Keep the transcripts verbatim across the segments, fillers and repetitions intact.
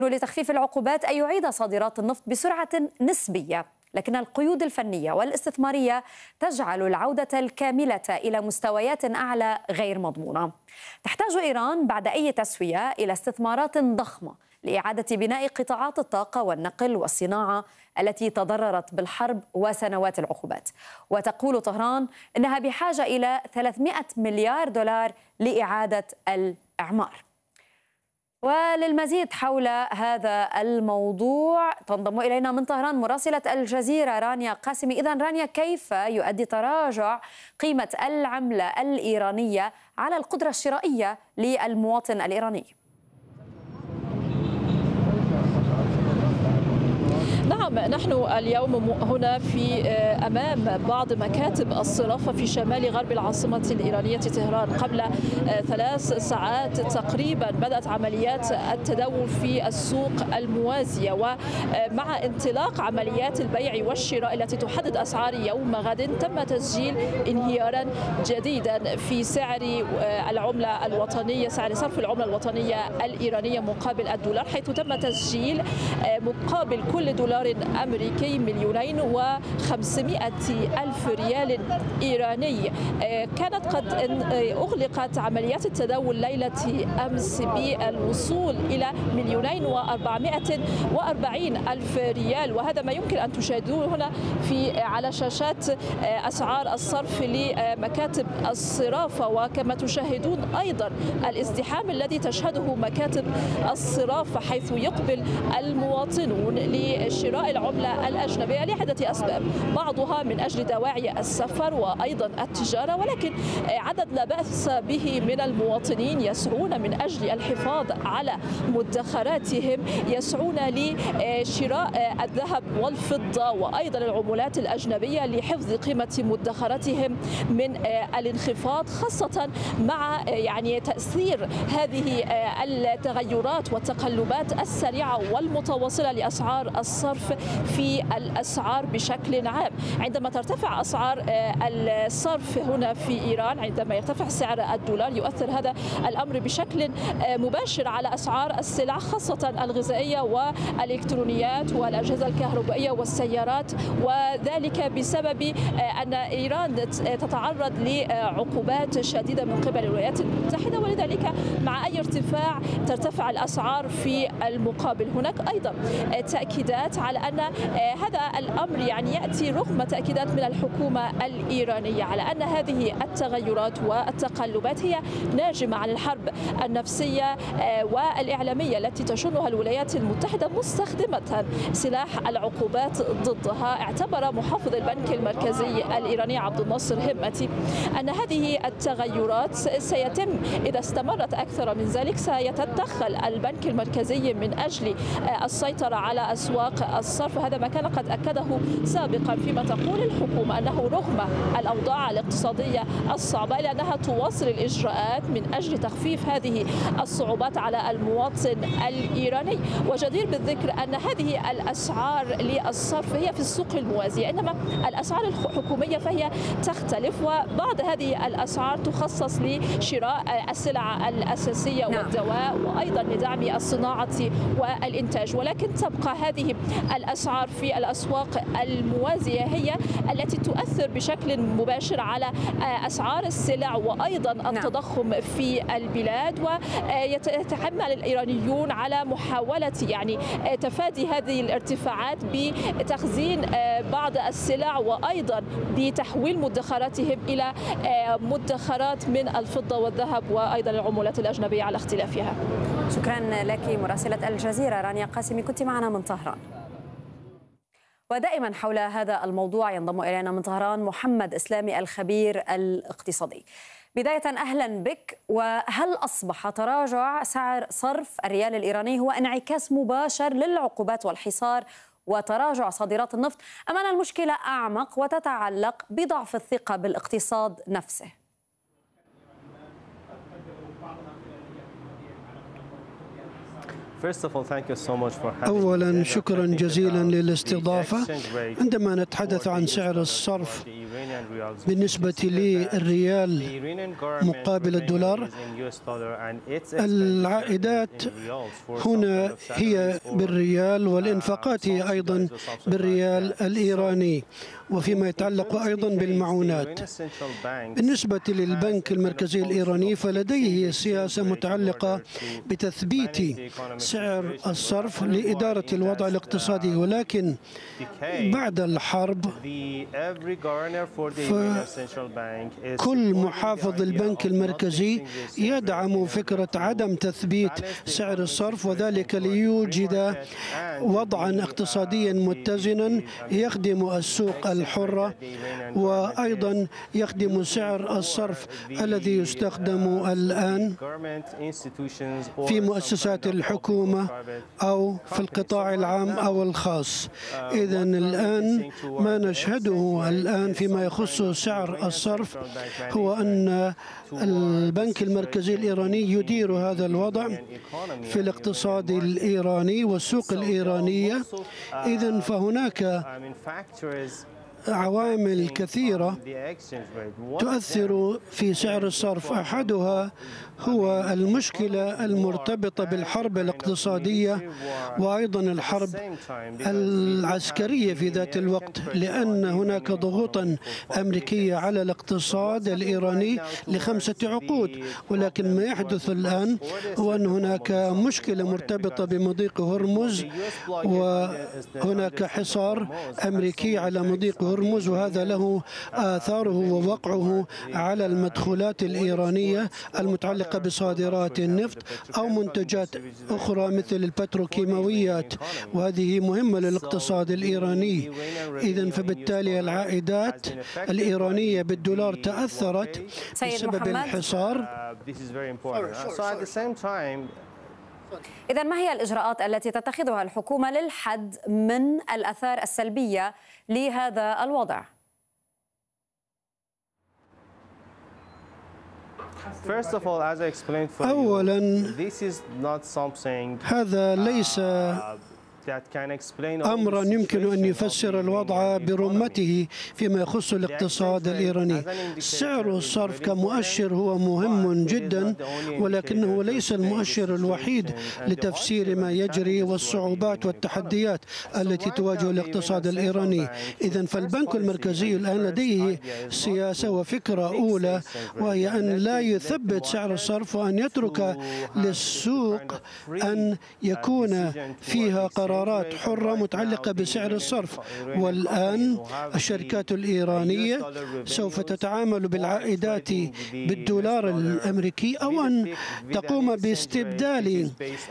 لتخفيف العقوبات أن يعيد صادرات النفط بسرعة نسبية، لكن القيود الفنية والاستثمارية تجعل العودة الكاملة إلى مستويات أعلى غير مضمونة. تحتاج إيران بعد أي تسوية إلى استثمارات ضخمة لإعادة بناء قطاعات الطاقة والنقل والصناعة التي تضررت بالحرب وسنوات العقوبات. وتقول طهران إنها بحاجة إلى ثلاثمئة مليار دولار لإعادة الإعمار. وللمزيد حول هذا الموضوع تنضم إلينا من طهران مراسلة الجزيرة رانيا قاسمي. إذن رانيا، كيف يؤدي تراجع قيمة العملة الإيرانية على القدرة الشرائية للمواطن الإيراني؟ نعم، نحن اليوم هنا في أمام بعض مكاتب الصرافة في شمال غرب العاصمة الإيرانية طهران. قبل ثلاث ساعات تقريبا بدأت عمليات التداول في السوق الموازية، ومع انطلاق عمليات البيع والشراء التي تحدد أسعار يوم غد تم تسجيل انهيارا جديدا في سعر العملة الوطنية، سعر صرف العملة الوطنية الإيرانية مقابل الدولار، حيث تم تسجيل مقابل كل دولار أمريكي مليونين وخمسمائة ألف ريال إيراني. كانت قد أغلقت عمليات التداول ليلة أمس بالوصول إلى مليونين وأربعمائة وأربعين ألف ريال، وهذا ما يمكن أن تشاهدوه هنا في على شاشات أسعار الصرف لمكاتب الصرافة. وكما تشاهدون أيضا الازدحام الذي تشهده مكاتب الصرافة، حيث يقبل المواطنون لشراء العملة الأجنبية لعدة أسباب، بعضها من أجل دواعي السفر وأيضا التجارة، ولكن عدد لا بأس به من المواطنين يسعون من أجل الحفاظ على مدخراتهم، يسعون لشراء الذهب والفضة وأيضا العملات الأجنبية لحفظ قيمة مدخراتهم من الانخفاض، خاصة مع يعني تأثير هذه التغيرات والتقلبات السريعة والمتواصلة لأسعار الصرف في الأسعار بشكل عام. عندما ترتفع أسعار الصرف هنا في إيران، عندما يرتفع سعر الدولار، يؤثر هذا الأمر بشكل مباشر على أسعار السلع، خاصة الغذائية والإلكترونيات والأجهزة الكهربائية والسيارات، وذلك بسبب أن إيران تتعرض لعقوبات شديدة من قبل الولايات المتحدة، ولذلك مع أي ارتفاع ترتفع الأسعار في المقابل. هناك أيضا تأكيدات على أن هذا الأمر يعني يأتي رغم تأكيدات من الحكومة الإيرانية على أن هذه التغيرات والتقلبات هي ناجمة عن الحرب النفسية والإعلامية التي تشنها الولايات المتحدة مستخدمة سلاح العقوبات ضدها. اعتبر محافظ البنك المركزي الإيراني عبد الناصر همتي أن هذه التغيرات سيتم إذا استمرت أكثر من ذلك، سيتدخل البنك المركزي من أجل السيطرة على أسواق الصرف. هذا ما كان قد أكده سابقا، فيما تقول الحكومة أنه رغم الأوضاع الاقتصادية الصعبة إلا أنها تواصل الإجراءات من أجل تخفيف هذه الصعوبات على المواطن الإيراني. وجدير بالذكر أن هذه الأسعار للصرف هي في السوق الموازية، إنما الأسعار الحكومية فهي تختلف، وبعض هذه الأسعار تخصص لشراء السلع الأساسية والدواء وأيضا لدعم الصناعة والإنتاج. ولكن تبقى هذه الأسعار في الأسواق الموازية هي التي تؤثر بشكل مباشر على أسعار السلع وأيضا التضخم في البلاد. ويتحمل الإيرانيون على محاولة يعني تفادي هذه الارتفاعات بتخزين بعض السلع وأيضا بتحويل مدخراتهم إلى مدخرات من الفضة والذهب وأيضا العملات الأجنبية على اختلافها. شكرا لك مراسلة الجزيرة رانيا قاسمي، كنت معنا من طهران. ودائما حول هذا الموضوع ينضم إلينا من طهران محمد إسلامي الخبير الاقتصادي. بداية أهلا بك، وهل أصبح تراجع سعر صرف الريال الإيراني هو انعكاس مباشر للعقوبات والحصار وتراجع صادرات النفط، أم أن المشكلة أعمق وتتعلق بضعف الثقة بالاقتصاد نفسه؟ أولا شكرا جزيلا للاستضافة. عندما نتحدث عن سعر الصرف بالنسبة للريال مقابل الدولار، العائدات هنا هي بالريال والإنفاقات هي أيضا بالريال الإيراني، وفيما يتعلق أيضا بالمعونات. بالنسبة للبنك المركزي الإيراني فلديه سياسة متعلقة بتثبيت سعر الصرف لإدارة الوضع الاقتصادي، ولكن بعد الحرب فكل محافظ البنك المركزي يدعم فكرة عدم تثبيت سعر الصرف، وذلك ليوجد وضعا اقتصاديا متزنا يخدم السوق الحرة وأيضا يخدم سعر الصرف الذي يستخدم الآن في مؤسسات الحكومة أو في القطاع العام أو الخاص. إذن الآن ما نشهده الآن فيما يخص سعر الصرف هو أن البنك المركزي الإيراني يدير هذا الوضع في الاقتصاد الإيراني والسوق الإيرانية. إذن فهناك عوامل كثيرة تؤثر في سعر الصرف. أحدها هو المشكلة المرتبطة بالحرب الاقتصادية وأيضا الحرب العسكرية في ذات الوقت، لأن هناك ضغوطا أمريكية على الاقتصاد الإيراني لخمسة عقود، ولكن ما يحدث الآن هو أن هناك مشكلة مرتبطة بمضيق هرمز، وهناك حصار أمريكي على مضيق هرمز، وهذا له آثاره ووقعه على المدخولات الإيرانية المتعلقة بصادرات النفط أو منتجات أخرى مثل البتروكيماويات، وهذه مهمة للاقتصاد الإيراني. إذن فبالتالي العائدات الإيرانية بالدولار تأثرت بسبب الحصار. إذن ما هي الإجراءات التي تتخذها الحكومة للحد من الآثار السلبية لهذا الوضع؟ أولا هذا ليس أمرا يمكن أن يفسر الوضع برمته فيما يخص الاقتصاد الإيراني. سعر الصرف كمؤشر هو مهم جدا، ولكنه ليس المؤشر الوحيد لتفسير ما يجري والصعوبات والتحديات التي تواجه الاقتصاد الإيراني. إذن فالبنك المركزي الآن لديه سياسة وفكرة أولى، وهي أن لا يثبت سعر الصرف وأن يترك للسوق أن يكون فيها قرارات قرارات حرة متعلقة بسعر الصرف. والآن الشركات الإيرانية سوف تتعامل بالعائدات بالدولار الأمريكي أو أن تقوم باستبدال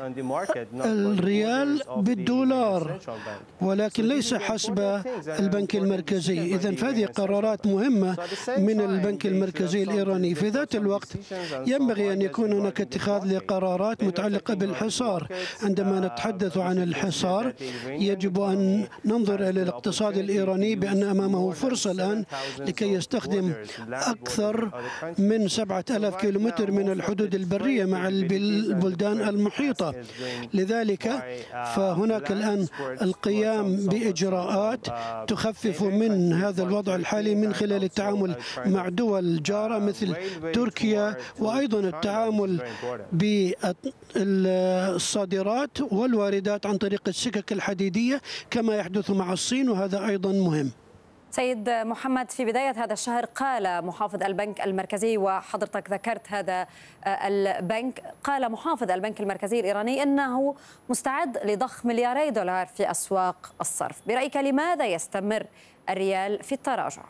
الريال بالدولار، ولكن ليس حسب البنك المركزي. إذن فهذه قرارات مهمة من البنك المركزي الإيراني. في ذات الوقت ينبغي أن يكون هناك اتخاذ لقرارات متعلقة بالحصار. عندما نتحدث عن الحصار يجب أن ننظر إلى الاقتصاد الإيراني بأن أمامه فرصة الآن لكي يستخدم أكثر من سبعة آلاف كيلومتر من الحدود البرية مع البلدان المحيطة. لذلك فهناك الآن القيام بإجراءات تخفف من هذا الوضع الحالي من خلال التعامل مع دول جارة مثل تركيا، وأيضا التعامل بالصادرات والواردات عن طريق السكك الحديدية كما يحدث مع الصين، وهذا أيضا مهم. سيد محمد، في بداية هذا الشهر قال محافظ البنك المركزي، وحضرتك ذكرت هذا البنك، قال محافظ البنك المركزي الإيراني أنه مستعد لضخ ملياري دولار في أسواق الصرف. برأيك لماذا يستمر الريال في التراجع؟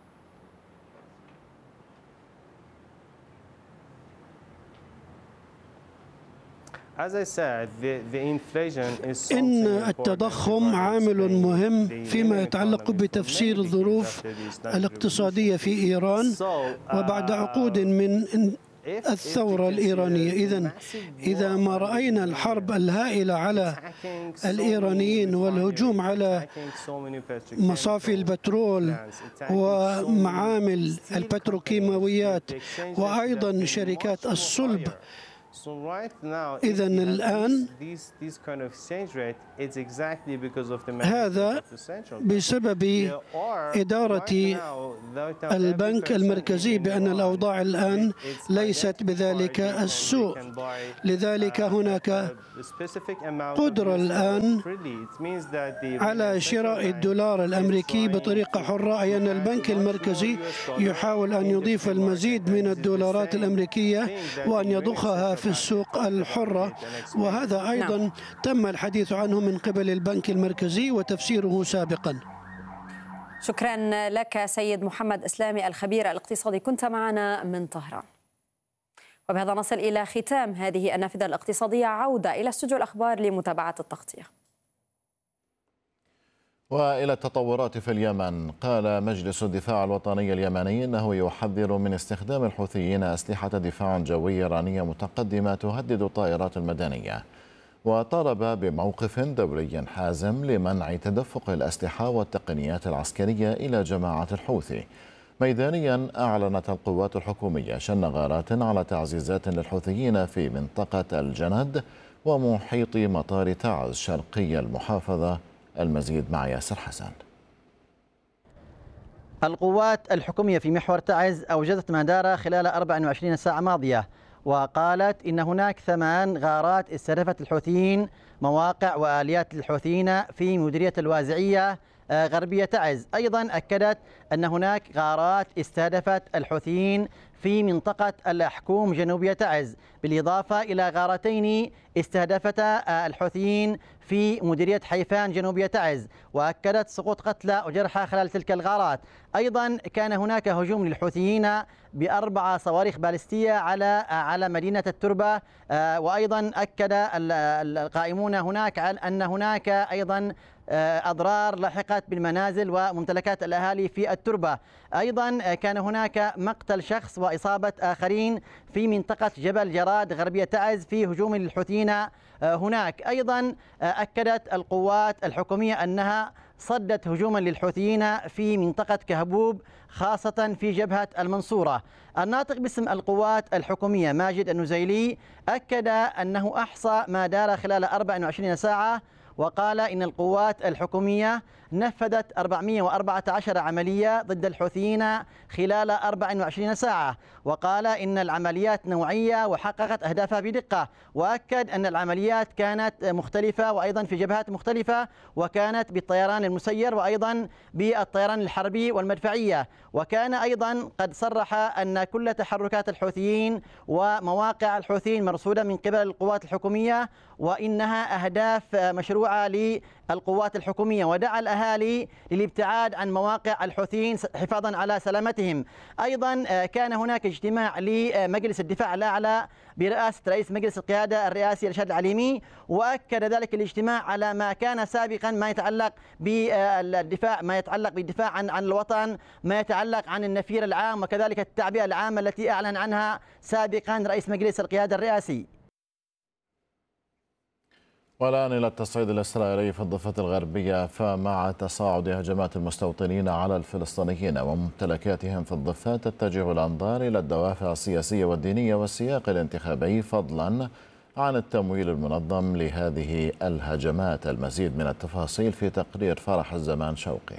إن التضخم عامل مهم فيما يتعلق بتفسير الظروف الاقتصادية في إيران وبعد عقود من الثورة الإيرانية. إذن إذا ما رأينا الحرب الهائلة على الإيرانيين والهجوم على مصافي البترول ومعامل البتروكيماويات وأيضا شركات الصلب إذن الآن هذا بسبب إدارة البنك المركزي بأن الأوضاع الآن ليست بذلك السوء، لذلك هناك قدرة الآن على شراء الدولار الأمريكي بطريقة حرة، أي أن البنك المركزي يحاول أن يضيف المزيد من الدولارات الأمريكية وأن يضخها في السوق الحرة، وهذا أيضا تم الحديث عنه من قبل البنك المركزي وتفسيره سابقا. شكرا لك سيد محمد إسلامي الخبير الاقتصادي، كنت معنا من طهران. وبهذا نصل إلى ختام هذه النافذة الاقتصادية. عودة إلى استوديو الأخبار لمتابعة التغطية. وإلى التطورات في اليمن، قال مجلس الدفاع الوطني اليمني أنه يحذر من استخدام الحوثيين أسلحة دفاع جوي إيرانية متقدمة تهدد الطائرات المدنية، وطالب بموقف دولي حازم لمنع تدفق الأسلحة والتقنيات العسكرية إلى جماعة الحوثي. ميدانيا، أعلنت القوات الحكومية شن غارات على تعزيزات للحوثيين في منطقة الجند ومحيط مطار تعز شرقي المحافظة. المزيد مع ياسر حسن. القوات الحكومية في محور تعز أوجدت ما دار خلال أربع وعشرين ساعة ماضية، وقالت إن هناك ثمان غارات استهدفت الحوثيين مواقع وآليات الحوثيين في مديرية الوازعية غربية تعز. أيضا أكدت أن هناك غارات استهدفت الحوثيين في منطقة الحكوم جنوبية تعز، بالإضافة إلى غارتين استهدفتا الحوثيين في مديرية حيفان جنوبية تعز، وأكدت سقوط قتلى وجرحى خلال تلك الغارات. أيضا كان هناك هجوم للحوثيين بأربع صواريخ باليستية على على مدينة التربة، وأيضا أكد القائمون هناك أن هناك أيضا أضرار لحقت بالمنازل وممتلكات الأهالي في التربة. أيضا كان هناك مقتل شخص وإصابة آخرين في منطقة جبل جراد غربية تعز في هجوم للحوثيين هناك. أيضا أكدت القوات الحكومية أنها صدت هجوما للحوثيين في منطقة كهبوب خاصة في جبهة المنصورة. الناطق باسم القوات الحكومية ماجد النزيلي أكد أنه أحصى ما دار خلال أربع وعشرين ساعة، وقال إن القوات الحكومية نفذت أربعمئة وأربعة عشر عملية ضد الحوثيين خلال أربع وعشرين ساعة، وقال إن العمليات نوعية وحققت أهدافها بدقة، وأكد أن العمليات كانت مختلفة وأيضا في جبهات مختلفة، وكانت بالطيران المسير وأيضا بالطيران الحربي والمدفعية. وكان أيضا قد صرح أن كل تحركات الحوثيين ومواقع الحوثيين مرصودة من قبل القوات الحكومية، وإنها أهداف مشروعة للقوات الحكومية، ودعا الأهالي للابتعاد عن مواقع الحوثيين حفاظا على سلامتهم. أيضا كان هناك اجتماع لمجلس الدفاع الأعلى برئاسة رئيس مجلس القيادة الرئاسي رشاد العليمي، وأكد ذلك الاجتماع على ما كان سابقا ما يتعلق بالدفاع ما يتعلق بالدفاع عن عن الوطن، ما يتعلق عن النفير العام، وكذلك التعبئة العامة التي أعلن عنها سابقا رئيس مجلس القيادة الرئاسي. والآن إلى التصعيد الإسرائيلي في الضفة الغربية، فمع تصاعد هجمات المستوطنين على الفلسطينيين وممتلكاتهم في الضفة تتجه الأنظار إلى الدوافع السياسية والدينية والسياق الانتخابي، فضلا عن التمويل المنظم لهذه الهجمات. المزيد من التفاصيل في تقرير فرح الزمان شوقي.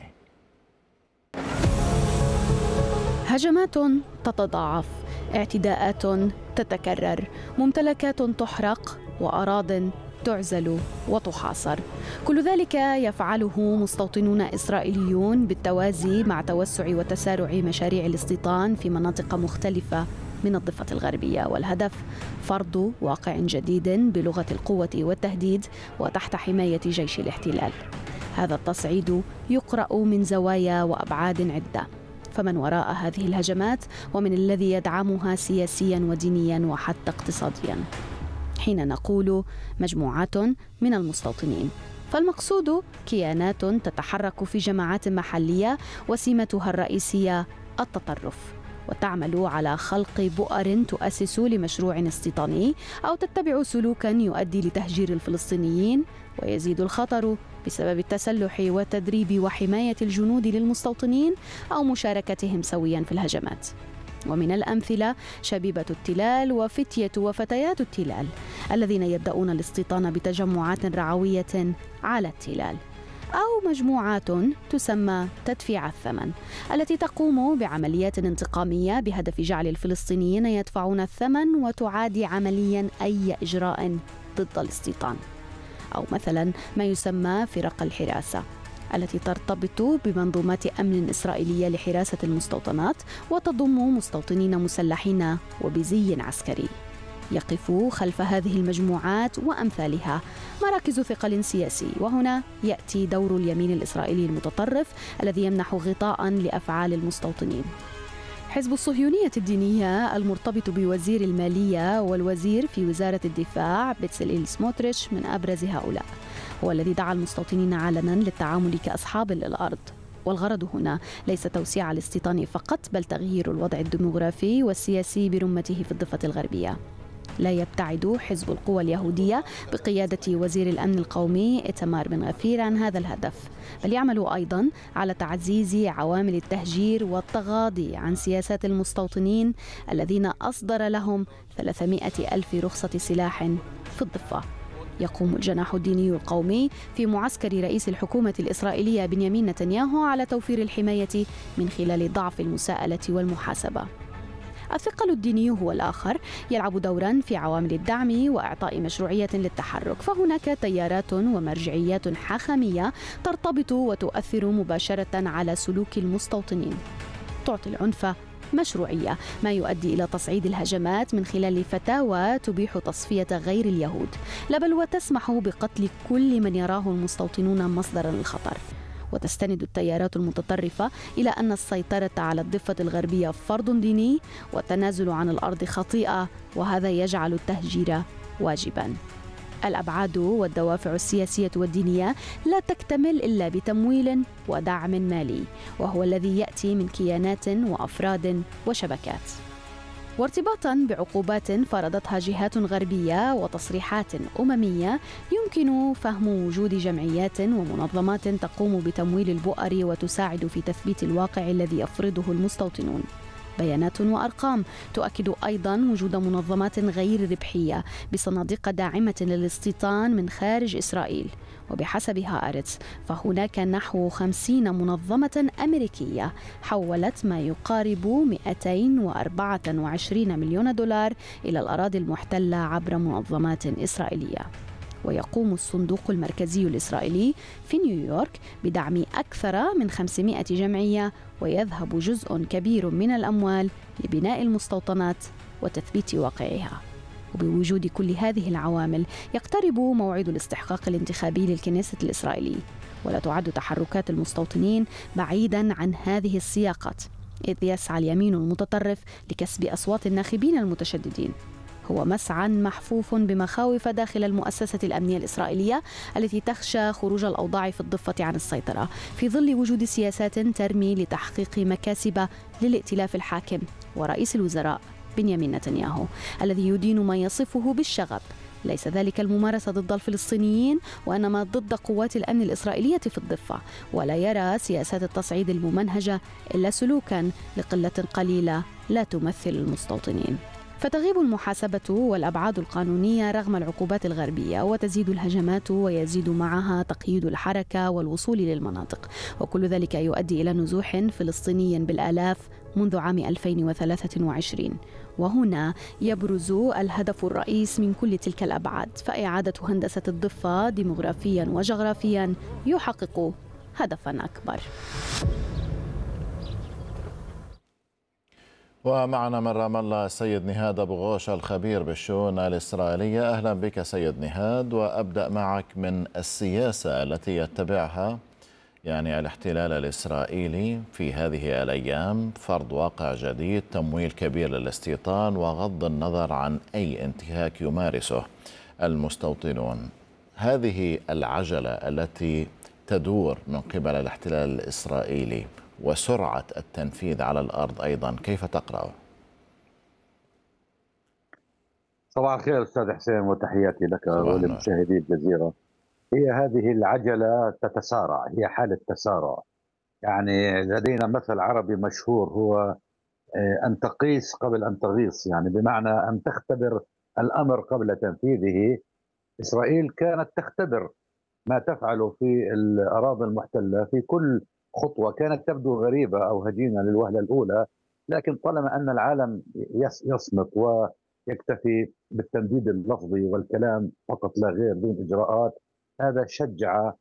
هجمات تتضاعف، اعتداءات تتكرر، ممتلكات تحرق وأراضٍ تعزل وتحاصر. كل ذلك يفعله مستوطنون إسرائيليون بالتوازي مع توسع وتسارع مشاريع الاستيطان في مناطق مختلفة من الضفة الغربية، والهدف فرض واقع جديد بلغة القوة والتهديد وتحت حماية جيش الاحتلال. هذا التصعيد يقرأ من زوايا وأبعاد عدة، فمن وراء هذه الهجمات ومن الذي يدعمها سياسيا ودينيا وحتى اقتصاديا؟ حين نقول مجموعات من المستوطنين، فالمقصود كيانات تتحرك في جماعات محلية وسمتها الرئيسية التطرف، وتعمل على خلق بؤر تؤسس لمشروع استيطاني أو تتبع سلوكا يؤدي لتهجير الفلسطينيين، ويزيد الخطر بسبب التسلح والتدريب وحماية الجنود للمستوطنين أو مشاركتهم سويا في الهجمات. ومن الأمثلة شبيبة التلال وفتية وفتيات التلال الذين يبدأون الاستيطان بتجمعات رعوية على التلال، أو مجموعات تسمى تدفيع الثمن التي تقوم بعمليات انتقامية بهدف جعل الفلسطينيين يدفعون الثمن وتعادي عمليا أي إجراء ضد الاستيطان، أو مثلا ما يسمى فرق الحراسة التي ترتبط بمنظومات أمن إسرائيلية لحراسة المستوطنات وتضم مستوطنين مسلحين وبزي عسكري. يقف خلف هذه المجموعات وأمثالها مراكز ثقل سياسي، وهنا يأتي دور اليمين الإسرائيلي المتطرف الذي يمنح غطاء لأفعال المستوطنين. حزب الصهيونية الدينية المرتبط بوزير المالية والوزير في وزارة الدفاع بتسليل سموتريتش من أبرز هؤلاء، هو الذي دعا المستوطنين علنا للتعامل كأصحاب للأرض. والغرض هنا ليس توسيع الاستيطان فقط، بل تغيير الوضع الديموغرافي والسياسي برمته في الضفة الغربية. لا يبتعد حزب القوى اليهودية بقيادة وزير الأمن القومي إيتمار بن غفير عن هذا الهدف، بل يعمل أيضا على تعزيز عوامل التهجير والتغاضي عن سياسات المستوطنين الذين أصدر لهم ثلاثمائة ألف رخصة سلاح في الضفة. يقوم الجناح الديني القومي في معسكر رئيس الحكومة الإسرائيلية بنيامين نتنياهو على توفير الحماية من خلال ضعف المساءلة والمحاسبة. الثقل الديني هو الآخر يلعب دورا في عوامل الدعم وإعطاء مشروعية للتحرك، فهناك تيارات ومرجعيات حاخامية ترتبط وتؤثر مباشرة على سلوك المستوطنين، تعطي العنف مشروعية، ما يؤدي إلى تصعيد الهجمات من خلال فتاوى تبيح تصفية غير اليهود، لا بل وتسمح بقتل كل من يراه المستوطنون مصدرا للخطر. وتستند التيارات المتطرفة إلى أن السيطرة على الضفة الغربية فرض ديني والتنازل عن الأرض خطيئة، وهذا يجعل التهجير واجبا. الأبعاد والدوافع السياسية والدينية لا تكتمل إلا بتمويل ودعم مالي، وهو الذي يأتي من كيانات وأفراد وشبكات، وارتباطا بعقوبات فرضتها جهات غربية وتصريحات أممية. يمكن فهم وجود جمعيات ومنظمات تقوم بتمويل البؤر وتساعد في تثبيت الواقع الذي يفرضه المستوطنون. بيانات وأرقام تؤكد أيضا وجود منظمات غير ربحية بصناديق داعمة للاستيطان من خارج إسرائيل، وبحسب هآرتس فهناك نحو خمسين منظمة أمريكية حولت ما يقارب مئتين وأربعة وعشرين مليون دولار إلى الأراضي المحتلة عبر منظمات إسرائيلية. ويقوم الصندوق المركزي الإسرائيلي في نيويورك بدعم أكثر من خمسمائة جمعية، ويذهب جزء كبير من الأموال لبناء المستوطنات وتثبيت واقعها. وبوجود كل هذه العوامل يقترب موعد الاستحقاق الانتخابي للكنيسة الإسرائيلي، ولا تعد تحركات المستوطنين بعيدا عن هذه السياقات، إذ يسعى اليمين المتطرف لكسب أصوات الناخبين المتشددين. هو مسعى محفوف بمخاوف داخل المؤسسة الأمنية الإسرائيلية التي تخشى خروج الأوضاع في الضفة عن السيطرة في ظل وجود سياسات ترمي لتحقيق مكاسب للائتلاف الحاكم ورئيس الوزراء بنيامين نتنياهو الذي يدين ما يصفه بالشغب. ليس ذلك الممارسة ضد الفلسطينيين، وإنما ضد قوات الأمن الإسرائيلية في الضفة، ولا يرى سياسات التصعيد الممنهجة إلا سلوكا لقلة قليلة لا تمثل المستوطنين. فتغيب المحاسبة والأبعاد القانونية رغم العقوبات الغربية، وتزيد الهجمات ويزيد معها تقييد الحركة والوصول للمناطق، وكل ذلك يؤدي إلى نزوح فلسطيني بالآلاف منذ عام ألفين وثلاثة وعشرين. وهنا يبرز الهدف الرئيس من كل تلك الأبعاد، فإعادة هندسة الضفة ديموغرافيا وجغرافيا يحقق هدفا أكبر. ومعنا من رام الله السيد نهاد أبو غوش الخبير بالشؤون الإسرائيلية. أهلا بك سيد نهاد، وأبدأ معك من السياسة التي يتبعها يعني الاحتلال الإسرائيلي في هذه الأيام، فرض واقع جديد، تمويل كبير للاستيطان، وغض النظر عن أي انتهاك يمارسه المستوطنون. هذه العجلة التي تدور من قبل الاحتلال الإسرائيلي وسرعة التنفيذ على الأرض أيضا، كيف تقرأه؟ صباح الخير أستاذ حسين، وتحياتي لك ولمشاهدي الجزيرة. هي هذه العجلة تتسارع، هي حالة تسارع. يعني لدينا مثل عربي مشهور هو أن تقيس قبل أن تغيص، يعني بمعنى أن تختبر الأمر قبل تنفيذه. إسرائيل كانت تختبر ما تفعله في الأراضي المحتلة في كل خطوة، كانت تبدو غريبة أو هجينة للوهلة الأولى، لكن طالما أن العالم يصمت ويكتفي بالتنديد اللفظي والكلام فقط لا غير دون إجراءات، هذا شجع